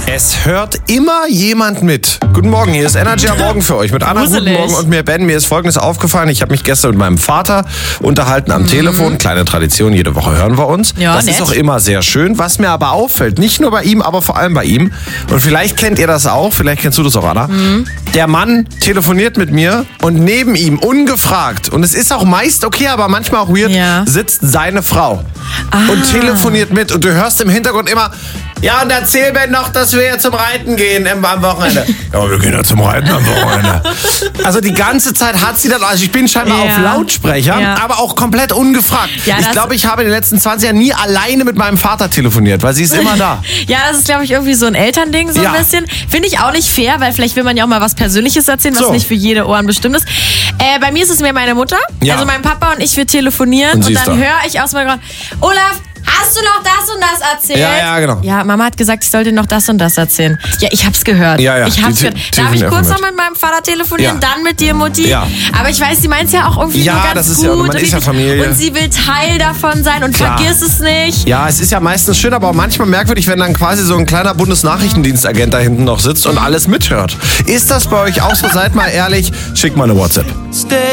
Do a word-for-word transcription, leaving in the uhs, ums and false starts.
Es hört immer jemand mit. Guten Morgen, hier ist Energy am Morgen für euch. Mit Anna, guten Morgen und mir Ben. Mir ist Folgendes aufgefallen. Ich habe mich gestern mit meinem Vater unterhalten am mhm. Telefon. Kleine Tradition, jede Woche hören wir uns. Ja, das nett. ist auch immer sehr schön. Was mir aber auffällt, nicht nur bei ihm, aber vor allem bei ihm. Und vielleicht kennt ihr das auch, vielleicht kennst du das auch, Anna. Mhm. Der Mann telefoniert mit mir und neben ihm, ungefragt, und es ist auch meist okay, aber manchmal auch weird, ja. sitzt seine Frau ah. und telefoniert mit. Und du hörst im Hintergrund immer, ja, und erzähl mir noch, dass wir jetzt zum Reiten gehen am Wochenende. Ja, wir gehen ja zum Reiten am Wochenende. Also die ganze Zeit hat sie dann, also ich bin scheinbar ja. auf Lautsprecher, ja. aber auch komplett ungefragt. Ja, ich glaube, ich habe in den letzten zwanzig Jahren nie alleine mit meinem Vater telefoniert, weil sie ist immer da. Ja, das ist, glaube ich, irgendwie so ein Elternding, so ja. ein bisschen. Finde ich auch nicht fair, weil vielleicht will man ja auch mal was Persönliches erzählen, was so. nicht für jede Ohren bestimmt ist. Äh, bei mir ist es mir meine Mutter, ja. also mein Papa und ich, wir telefonieren und, und dann höre ich aus meinem Grund, Olaf, hast du noch das und das erzählt? Ja, ja, genau. Ja, Mama hat gesagt, ich sollte noch das und das erzählen. Ja, ich hab's gehört. Ja, ja. Ich hab's Die, gehört. Darf ich kurz noch mit meinem Vater telefonieren, ja. dann mit dir, Mutti? Ja. Aber ich weiß, sie meint's ja auch irgendwie ja, nur ganz das ist gut. Ja, man ist ja Familie. Und sie will Teil davon sein und Klar. vergiss es nicht. Ja, es ist ja meistens schön, aber auch manchmal merkwürdig, wenn dann quasi so ein kleiner Bundesnachrichtendienstagent da hinten noch sitzt und alles mithört. Ist das bei euch auch so? Seid mal ehrlich, schickt mal eine WhatsApp.